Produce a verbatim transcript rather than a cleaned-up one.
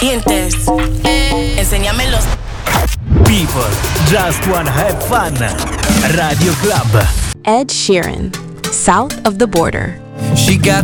dientes. Enséñame los. People just wanna have fun. Radio Club. Ed Sheeran, South of the Border. She got